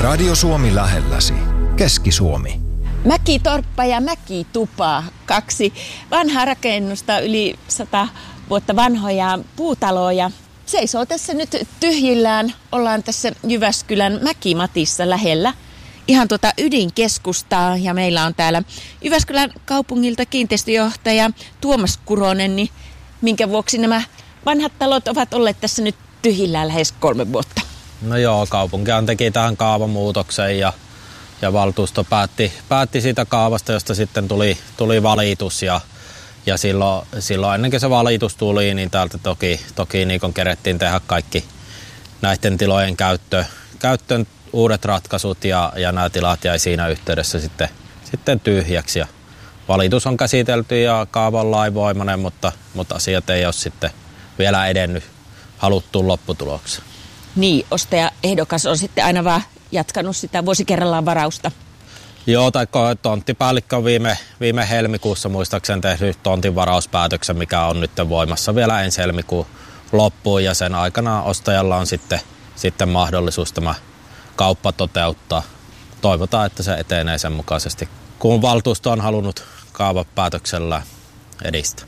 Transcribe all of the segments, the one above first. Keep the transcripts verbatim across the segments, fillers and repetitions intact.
Radio Suomi lähelläsi. Keski-Suomi. Mäkitorppa ja Mäkitupa, kaksi vanhaa rakennusta, yli sata vuotta vanhoja puutaloja. Seisoo tässä nyt tyhjillään. Ollaan tässä Jyväskylän Mäki-Matissa lähellä ihan tuota ydinkeskustaa, ja meillä on täällä Jyväskylän kaupungilta kiinteistöjohtaja Tuomas Kuronen. Niin minkä vuoksi nämä vanhat talot ovat olleet tässä nyt tyhjillään lähes kolme vuotta? No joo, kaupunkihan teki tähän kaavamuutoksen ja, ja valtuusto päätti, päätti siitä kaavasta, josta sitten tuli, tuli valitus. Ja, ja silloin, silloin ennen kuin se valitus tuli, niin täältä toki, toki niin kerettiin tehdä kaikki näiden tilojen käyttö, käyttöön uudet ratkaisut, ja, ja nämä tilat jäi siinä yhteydessä sitten, sitten tyhjäksi. Ja valitus on käsitelty ja kaava on lainvoimainen, mutta, mutta asiat ei ole sitten vielä edennyt haluttuun lopputulokseen. Niin, ostajaehdokas on sitten aina vaan jatkanut sitä vuosi kerrallaan varausta. Joo, tai tonttipäällikkö on viime, viime helmikuussa muistaakseni tehnyt tontin varauspäätöksen, mikä on nyt voimassa vielä ensi helmikuun loppuun, ja sen aikana ostajalla on sitten, sitten mahdollisuus tämä kauppa toteuttaa. Toivotaan, että se etenee sen mukaisesti, kun valtuusto on halunnut kaavapäätöksellä edistää.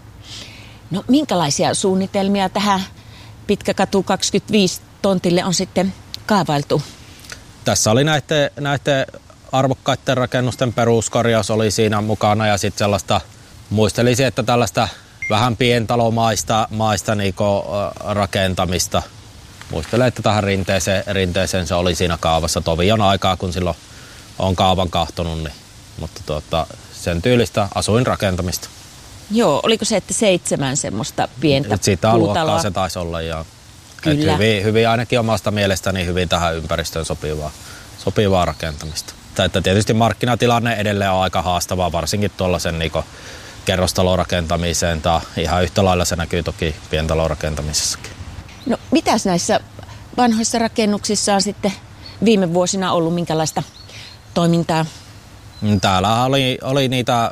No minkälaisia suunnitelmia tähän Pitkäkatu kaksikymmentäviisi tontille on sitten kaavailtu? Tässä oli näiden, näiden arvokkaiden rakennusten peruskorjaus oli siinä mukana, ja sitten sellaista, muistelisin, että tällaista vähän pientalomaista maista niinku rakentamista. Muistelen, että tähän rinteeseen, rinteeseen se oli siinä kaavassa. Tovi on aikaa, kun silloin on kaavan kahtonut, niin, mutta tuota, sen tyylistä asuinrakentamista. Joo, oliko se, että seitsemän semmoista pientä sitä puutaloa? Luokkaa se taisi olla, ja Kyllä. Hyvin, hyvin ainakin omasta mielestäni hyvin tähän ympäristöön sopivaa, sopivaa rakentamista. Että tietysti markkinatilanne edelleen on aika haastavaa, varsinkin tuollaisen niin kerrostalorakentamiseen, tai ihan yhtä lailla se näkyy toki pientalorakentamisessakin. No mitäs näissä vanhoissa rakennuksissa on sitten viime vuosina ollut, minkälaista toimintaa? Täällä oli, oli niitä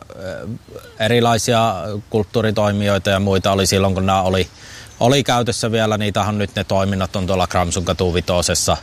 erilaisia kulttuuritoimijoita ja muita oli silloin, kun nämä oli, oli käytössä vielä. Niitähän nyt ne toiminnat on tuolla Kramsunkatu vitosessa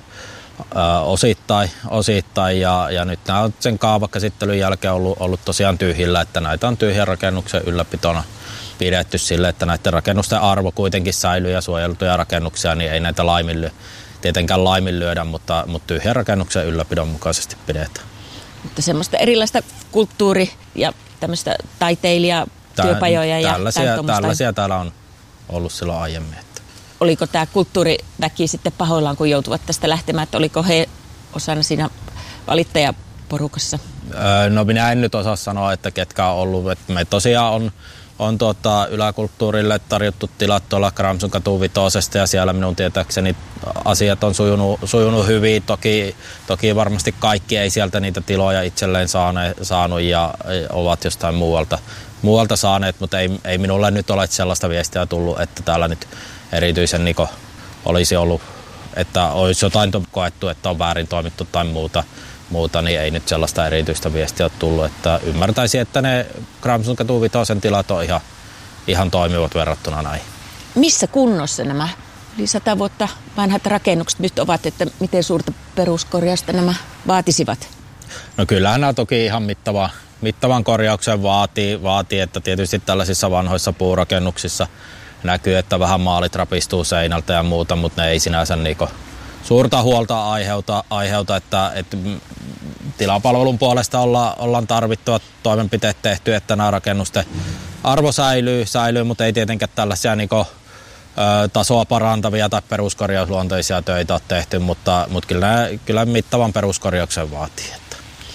osittain, osittain ja, ja nyt nämä on sen kaavakäsittelyn jälkeen ollut, ollut tosiaan tyhjillä, että näitä on tyhjän rakennuksen ylläpitona pidetty sille, että näiden rakennusten arvo kuitenkin säilyy, ja suojeltuja rakennuksia, niin ei näitä laiminlyö, tietenkään laiminlyödä, mutta, mutta tyhjän rakennuksen ylläpidon mukaisesti pidetään. Mutta semmoista erilaista kulttuuri- ja tämmöistä taiteilijatyöpajoja ja tällaisia, tällaisia täällä on ollut silloin aiemmin. Että. Oliko tämä kulttuuriväki sitten pahoillaan, kun joutuvat tästä lähtemään, että oliko he osana siinä valittajaporukassa? Öö, no minä en nyt osaa sanoa, että ketkä on ollut. Että me tosiaan on, on tuota, yläkulttuurille tarjottu tilat tuolla Kramsunkatu vitosesta, ja siellä minun tietääkseni asiat on sujunut, sujunut hyvin. Toki, toki varmasti kaikki ei sieltä niitä tiloja itselleen saane, saanut ja ovat jostain muualta, muualta saaneet, mutta ei, ei minulle nyt ole sellaista viestiä tullut, että täällä nyt erityisen niin olisi ollut, että olisi jotain koettu, että on väärin toimittu tai muuta. Muuta, niin ei nyt sellaista erityistä viestiä ole tullut, että ymmärtäisin, että ne Kramsunkatu vitosen tilat on ihan, ihan toimivat verrattuna näihin. Missä kunnossa nämä yli sata vuotta vanhat rakennukset nyt ovat, että miten suurta peruskorjausta nämä vaatisivat? No kyllähän nämä toki ihan mittava, mittavan korjauksen vaatii, vaatii, että tietysti tällaisissa vanhoissa puurakennuksissa näkyy, että vähän maalit rapistuu seinältä ja muuta, mutta ne ei sinänsä niinku suurta huolta aiheuta, aiheuta että, että tilapalvelun puolesta olla, ollaan tarvittavat toimenpiteet tehty, että nämä rakennusten arvo säilyy, säilyy mutta ei tietenkään tällaisia niin kuin, ö, tasoa parantavia tai peruskorjausluonteisia töitä ole tehty, mutta, mutta kyllä, kyllä mittavan peruskorjauksen vaatii. Että.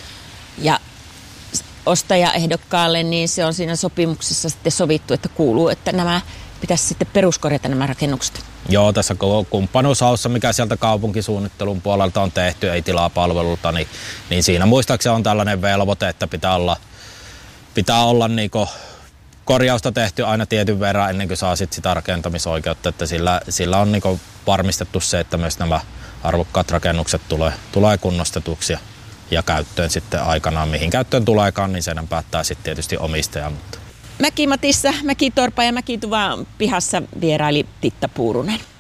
Ja ostajaehdokkaalle, niin se on siinä sopimuksessa sitten sovittu, että kuuluu, että nämä pitäisi sitten peruskorjata nämä rakennukset. Joo, tässä koko kumppanuushaussa, mikä sieltä kaupunkisuunnittelun puolelta on tehty, ei tilaa palvelulta, niin, niin siinä muistaakseni on tällainen velvoite, että pitää olla, pitää olla niinku korjausta tehty aina tietyn verran ennen kuin saa sit sitä rakentamisoikeutta, että sillä, sillä on niinku varmistettu se, että myös nämä arvokkaat rakennukset tulee, tulee kunnostetuksi ja, ja käyttöön sitten aikanaan. Mihin käyttöön tuleekaan, niin sen päättää sitten tietysti omistaja. Mutta. Mäki-Matissa, Mäkitorpa ja Mäkituvan pihassa vieraili Titta Puurunen.